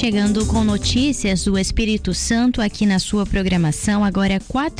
chegando com notícias do Espírito Santo aqui na sua programação, agora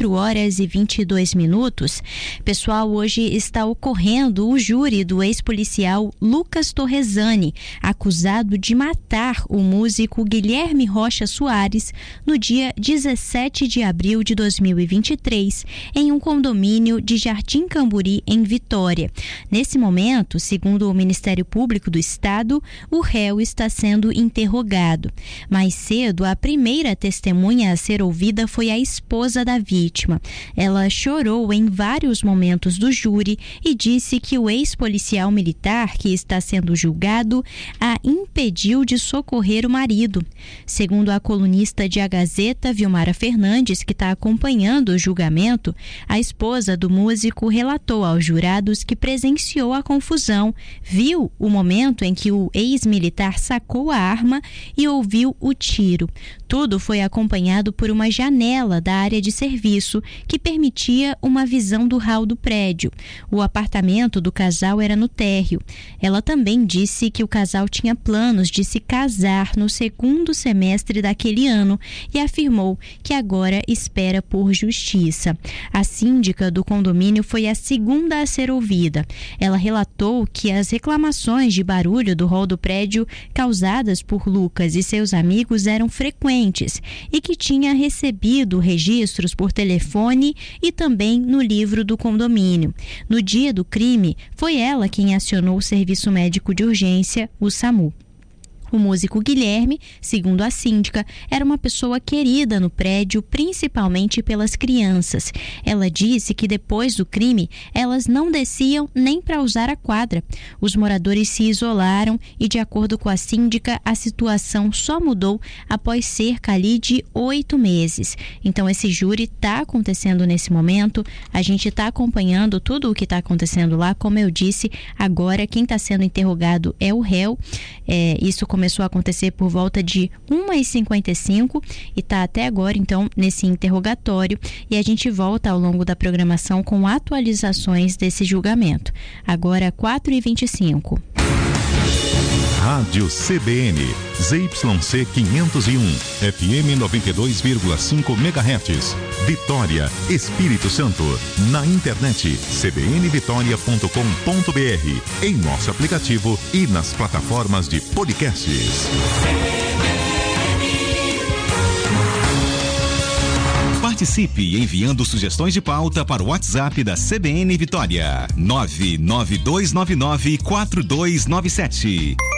4h22. Pessoal, hoje está ocorrendo o júri do ex-policial Lucas Torresani, acusado de matar o músico Guilherme Rocha Soares no dia 17 de abril de 2023, em um condomínio de Jardim Camburi, em Vitória. Nesse momento, segundo o Ministério Público do Estado, o réu está sendo interrogado. Mais cedo, a primeira testemunha a ser ouvida foi a esposa da vítima. Ela chorou em vários momentos do júri e disse que o ex-policial militar que está sendo julgado a impediu de socorrer o marido. Segundo a colunista de A Gazeta, Vilmara Fernandes, que está acompanhando o julgamento, a esposa do músico relatou aos jurados que presenciou a confusão, viu o momento em que o ex-militar sacou a arma e ouviu o tiro. Tudo foi acompanhado por uma janela da área de serviço que permitia uma visão do hall do prédio. O apartamento do casal era no térreo. Ela também disse que o casal tinha planos de se casar no segundo semestre daquele ano e afirmou que agora espera por justiça. A síndica do condomínio foi a segunda a ser ouvida. Ela relatou que as reclamações de barulho do hall do prédio causadas por Lucas e seus amigos eram frequentes e que tinha recebido registros por telefone e também no livro do condomínio. No dia do crime, foi ela quem acionou o serviço médico de urgência, o SAMU. O músico Guilherme, segundo a síndica, era uma pessoa querida no prédio, principalmente pelas crianças. Ela disse que depois do crime, elas não desciam nem para usar a quadra. Os moradores se isolaram e, de acordo com a síndica, a situação só mudou após cerca ali de 8 meses. Então, esse júri está acontecendo nesse momento. A gente está acompanhando tudo o que está acontecendo lá. Como eu disse, agora quem está sendo interrogado é o réu. Isso começou a acontecer por volta de 1h55 e está até agora, então, nesse interrogatório, e a gente volta ao longo da programação com atualizações desse julgamento. Agora, 4h25. Rádio CBN, ZYC 501, FM 92,5 MHz, Vitória, Espírito Santo. Na internet, cbnvitoria.com.br, em nosso aplicativo e nas plataformas de podcasts. Participe enviando sugestões de pauta para o WhatsApp da CBN Vitória, 992994297.